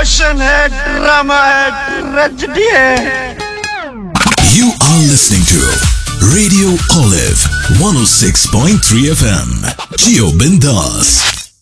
Emotion है, drama है, tragedy है। You are listening to Radio Olive 106.3 FM. Gio Bindas.